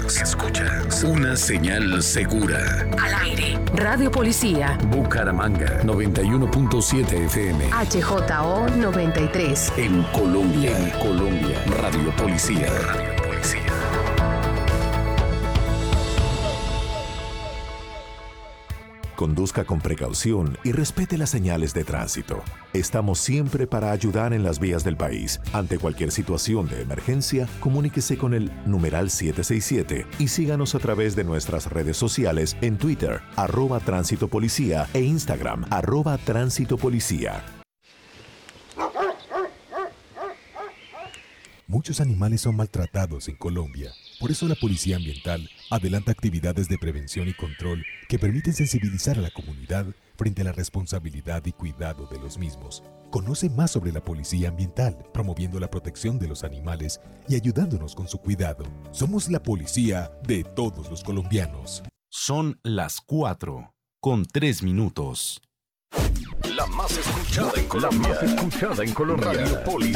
Escuchas una señal segura. Al aire. Radio Policía. Bucaramanga 91.7 FM. HJO 93. En Colombia. Radio Policía. Conduzca con precaución y respete las señales de tránsito. Estamos siempre para ayudar en las vías del país. Ante cualquier situación de emergencia, comuníquese con el numeral 767 y síganos a través de nuestras redes sociales en Twitter, @Tránsito Policía e Instagram, @Tránsito Policía. Muchos animales son maltratados en Colombia. Por eso la Policía Ambiental adelanta actividades de prevención y control que permiten sensibilizar a la comunidad frente a la responsabilidad y cuidado de los mismos. Conoce más sobre la Policía Ambiental, promoviendo la protección de los animales y ayudándonos con su cuidado. Somos la policía de todos los colombianos. Son las 4:03. La más escuchada en Colombia. Radio Policía.